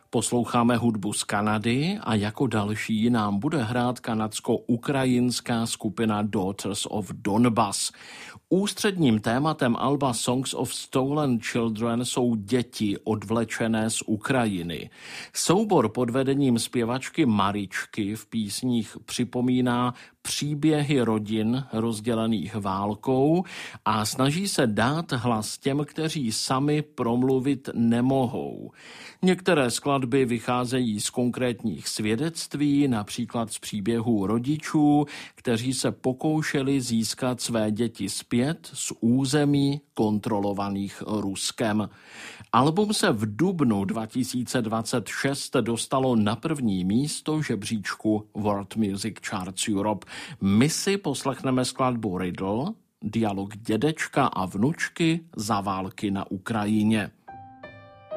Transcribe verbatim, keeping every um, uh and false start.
Posloucháme hudbu z Kanady a jako další nám bude hrát kanadsko-ukrajinská skupina Daughters of Donbas. Ústředním tématem alba Songs of Stolen Children jsou děti odvlečené z Ukrajiny. Soubor pod vedením zpěvačky Maričky v písních připomíná příběhy rodin rozdělených válkou a snaží se dát hlas těm, kteří sami promluvit nemohou. Některé skladby vycházejí z konkrétních svědectví, například z příběhů rodičů, kteří se pokoušeli získat své děti zpět z území kontrolovaných Ruskem. Album se v dubnu dva tisíce dvacet šest dostalo na první místo žebříčku World Music Charts Europe. My si poslechneme skladbu Riddle, dialog dědečka a vnučky za války na Ukrajině.